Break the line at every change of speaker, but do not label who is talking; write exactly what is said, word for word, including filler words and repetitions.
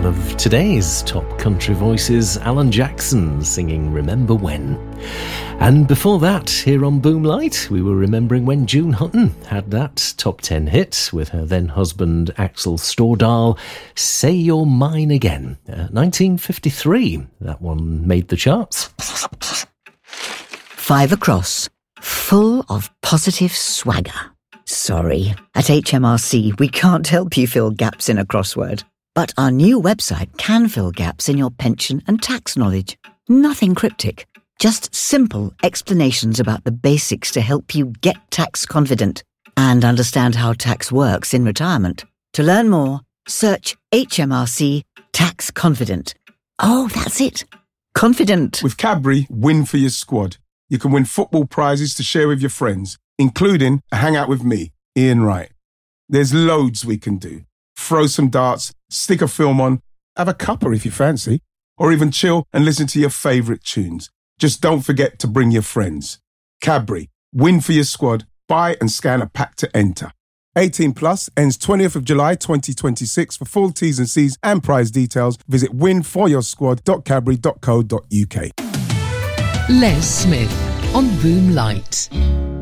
of today's top country voices, Alan Jackson singing Remember When. And before that, here on Boomlight, we were remembering when June Hutton had that top ten hit with her then husband Axel Stordahl, Say You're Mine Again. Uh, nineteen fifty-three, that one made the charts.
Five across, full of positive swagger. Sorry, at H M R C we can't help you fill gaps in a crossword. But our new website can fill gaps in your pension and tax knowledge. Nothing cryptic, just simple explanations about the basics to help you get tax confident and understand how tax works in retirement. To learn more, search H M R C Tax Confident. Oh, that's it. Confident.
With Cadbury, win for your squad. You can win football prizes to share with your friends, including a hangout with me, Ian Wright. There's loads we can do. Throw some darts, stick a film on, have a cuppa if you fancy, or even chill and listen to your favourite tunes. Just don't forget to bring your friends. Cadbury, win for your squad. Buy and scan a pack to enter. eighteen plus, ends twentieth of July twenty twenty-six. For full T's and C's and prize details, visit win for your squad dot cadbury dot co dot uk.
Les Smith on Boomlight.